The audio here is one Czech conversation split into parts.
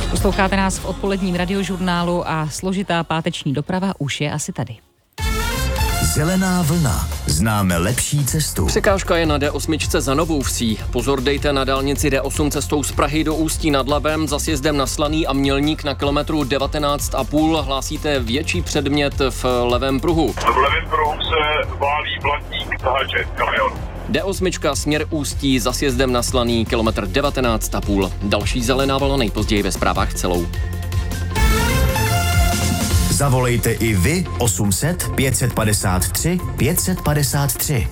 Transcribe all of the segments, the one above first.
Posloucháte nás v odpoledním radiožurnálu a složitá páteční doprava už je asi tady. Zelená vlna. Známe lepší cestu. Překážka je na D8 za Novou Vsí. Pozor dejte na dálnici D8 cestou z Prahy do Ústí nad Labem za sjezdem na Slaný a Mělník na kilometru 19,5. Hlásíte větší předmět v levém pruhu. V levém pruhu se válí blatník tahače kamionu. D8 směr Ústí za sjezdem na Slaný, kilometr 19,5. Další zelená vlna nejpozději ve zprávách celou. Zavolejte i vy 800 553 553.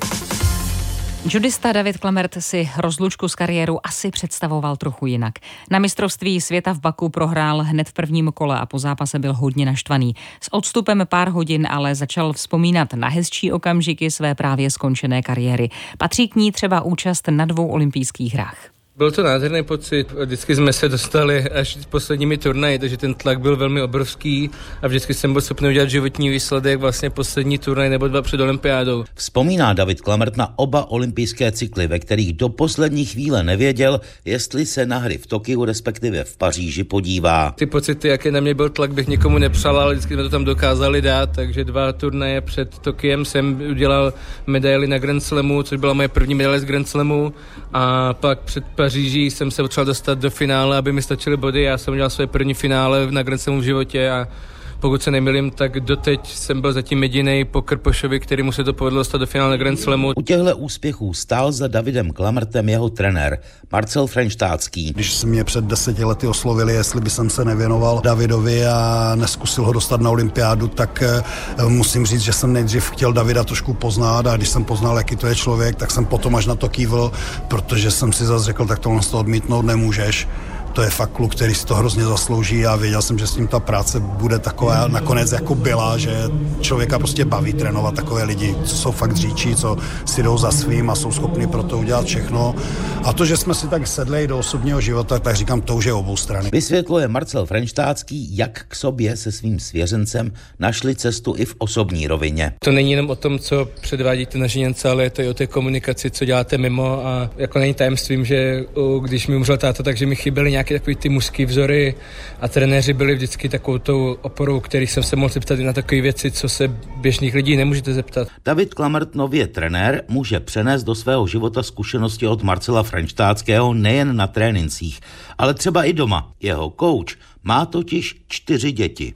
Judista David Klamert si rozlučku s kariérou asi představoval trochu jinak. Na mistrovství světa v Baku prohrál hned v prvním kole a po zápase byl hodně naštvaný. S odstupem pár hodin ale začal vzpomínat na hezčí okamžiky své právě skončené kariéry. Patří k ní třeba účast na 2 olympijských hrách. Byl to nádherný pocit, vždycky jsme se dostali až s posledními turnaji, takže ten tlak byl velmi obrovský a vždycky jsem byl schopný udělat životní výsledek, vlastně poslední turnaj nebo 2 před olympiádou. Vzpomíná David Klamert na oba olympijské cykly, ve kterých do poslední chvíle nevěděl, jestli se na hry v Tokiu, respektive v Paříži podívá. Ty pocity, jaký na mě byl tlak, bych někomu nepřál, ale vždycky jsme to tam dokázali dát, takže 2 turnaje před Tokiem jsem udělal medaili na Grand Slamu, což byla moje první medaile z Grand Slamu, a pak před Paříží jsem se potřeboval dostat do finále, aby mi stačily body. Já jsem udělal své první finále na Grand Slamu v životě a pokud se nemýlím, tak doteď jsem byl zatím jedinej po Krpošovi, který mu se to povedlo dostat do finále na Grand Slamu. U těchto úspěchů stál za Davidem Klamertem jeho trenér Marcel Frenštátský. Když se mě před 10 lety oslovili, jestli by jsem se nevěnoval Davidovi a neskusil ho dostat na olympiádu, tak musím říct, že jsem nejdřív chtěl Davida trošku poznat a když jsem poznal, jaký to je člověk, tak jsem potom až na to kývl, protože jsem si zase řekl, tak tohle z toho odmítnout nemůžeš. To je fakt kluk, který si to hrozně zaslouží a věděl jsem, že s ním ta práce bude taková nakonec jako byla, že člověka prostě baví trénovat takové lidi, co jsou fakt říčí, co si jdou za svým a jsou schopni pro to udělat všechno. A to, že jsme si tak sedli do osobního života, tak říkám, to už je obou strany. Vysvětluje Marcel Frenštátský, jak k sobě se svým svěřencem našli cestu i v osobní rovině. To není jenom o tom, co předvádíte na Žíněnce, ale je to i o té komunikaci, co děláte mimo a jako není tajemstvím, že když mi umřel táta, takže mi chyběly nějaké takový ty mužský vzory a trenéři byli vždycky takovou tou oporou, kterých jsem se mohl zeptat na takové věci, co se běžných lidí nemůžete zeptat. David Klamert, nově trenér, může přenést do svého života zkušenosti od Marcela Frenštátského nejen na trénincích, ale třeba i doma. Jeho coach má totiž 4 děti.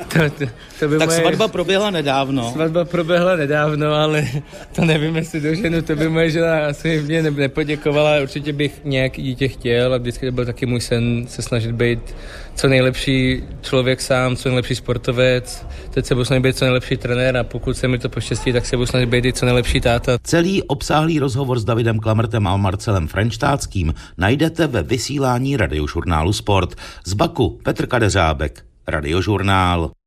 Tak svatba proběhla nedávno. Svatba proběhla nedávno, ale to nevím, jestli doženu, to by moje žena asi mě nepoděkovala, určitě bych nějaký dítě chtěl a vždycky to byl taky můj sen se snažit být co nejlepší člověk sám, co nejlepší sportovec, teď se budu snažit být co nejlepší trenér a pokud se mi to poštěstí, tak se budu snažit být i co nejlepší táta. Celý obsáhlý rozhovor s Davidem Klamertem a Marcelem Frenštátským najdete ve vysílání radiožurnálu Sport. Z Baku Petr Kadeřábek, Radiožurnál.